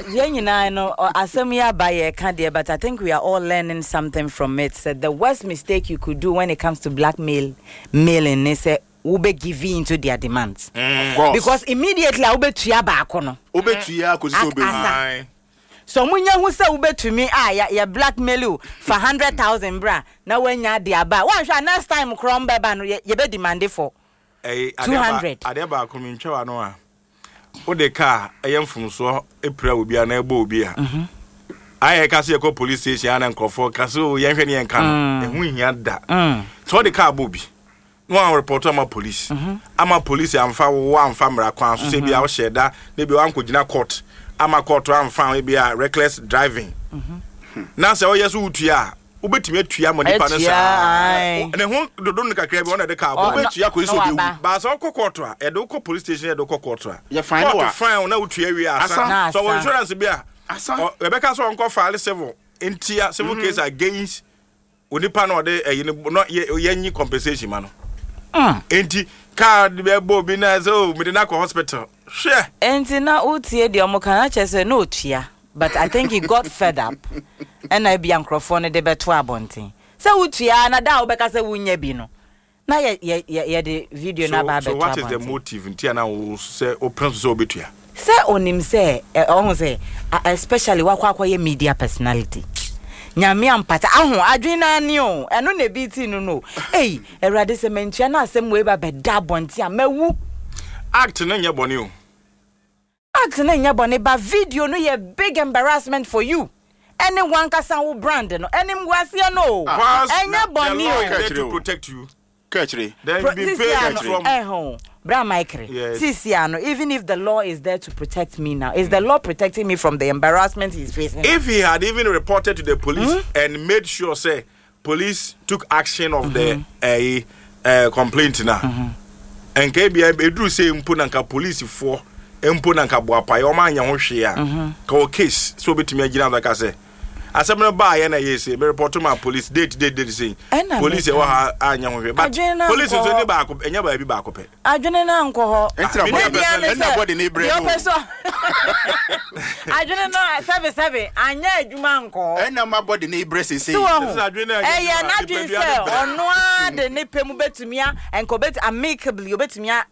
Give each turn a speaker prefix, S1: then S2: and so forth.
S1: but I think we are all learning something from it. So the worst mistake you could do when it comes to mailing is ube giving to their demands.
S2: Of course.
S1: Because immediately ube tuya baako no.
S2: Ube tuya kosi ube.
S1: So munya who say ube to me ya blackmail you for 100,000 bra. Now when ya dia ba. One shot next time crumb beba no ye be demand for 200.
S3: Ade ba ko mi ntwa no a. O de car eyem fum so epra obi a na ebo obi a. Aye ka se ko police station na nkofo ka so ye hwe ne enka no. Ehu hia da. So the car bobi. No one report ama police. Ama police amfa wo amfa mra kwan so se bia wo sheda na bi wan kogina court. Ama court amfa bia reckless driving. Na se wo yeso utua obetimi atua mo nipa no sa. Na hu dodo no kakra bi won de car
S2: obetua ko so bi
S3: ba so ko court a e do ko police station e do ko court a.
S2: Ye fine wa.
S3: Fine na utua wi asa. So insurance bia asa. Rebecca so onko file civil intia civil case against onipa no de no yenyi compensation ma no. Enti card be bobi na so me na ko hospital. Share.
S1: Enti na utie de omo kan achese no tua. But I think he got fed up. And I be microphone de beto abontin. Say utua na da obeka say wunya bi no. Na ye the video na ba beto.
S3: So what is the motive ntia na wo say open so obetua?
S1: Say onim say ohun say especially wakwa ye media personality. Nyame ampata aho adwena ani o eno na biti no eh erade se mentua na asem we ba beda bonti a mawu
S3: act na nya bone o
S1: act na nya bone ba video no ye big embarrassment for you anyone kasa wo brand no enim gwase no enya bone o
S3: to protect you
S2: catchy
S3: then be paid from
S1: Bra Mike. Sisiano, even if the law is there to protect me now, is the law protecting me from the embarrassment he's facing?
S3: If he had even reported to the police and made sure, say, police took action of the complaint now, and KBI do say impunanka police for impunanka boapa, your man yang share, case, so bit me again, like I say. As I'm not buy and I say, report to my police date say police are but police is only back up and never be back up.
S1: I don't know, uncle.
S2: Anybody need bread.
S1: I don't know, 7 I know you, uncle.
S2: And now my body need braces.
S1: So, not doing so, or no, the nipple bet to me and co bet amicably, you bet to me